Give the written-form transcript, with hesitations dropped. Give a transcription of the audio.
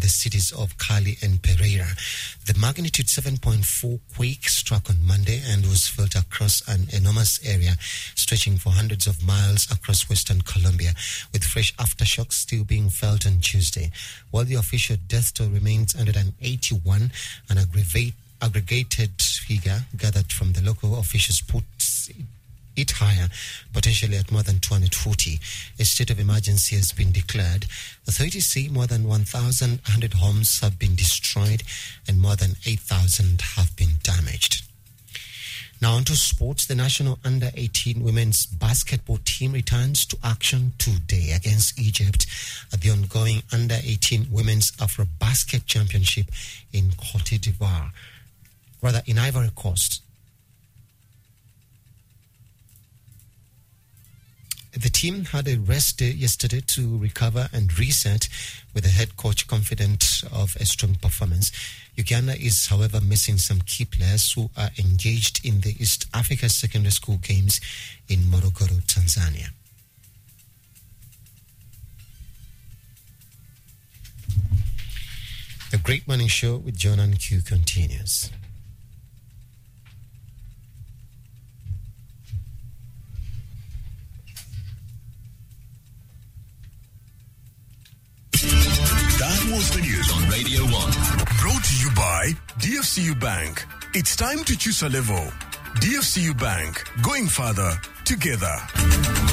cities of Cali and Pereira. The magnitude 7.4 quake struck on Monday and was felt across an enormous area stretching for hundreds of miles across western Colombia, with fresh aftershocks still being felt on Tuesday. While the official death toll remains 181, an aggregated figure gathered from the local officials puts it higher, potentially at more than 240. A state of emergency has been declared. Authorities say more than 1,100 homes have been destroyed and more than 8,000 have been damaged. Now on to sports. The national under-18 women's basketball team returns to action today against Egypt at the ongoing under-18 women's Afro-Basket Championship in in Ivory Coast. The team had a rest day yesterday to recover and reset, with the head coach confident of a strong performance. Uganda is, however, missing some key players who are engaged in the East Africa Secondary School Games in Morogoro, Tanzania. The Great Morning Show with John and Q continues. That was the news on Radio 1. Brought to you by DFCU Bank. It's time to choose a level. DFCU Bank, going further together.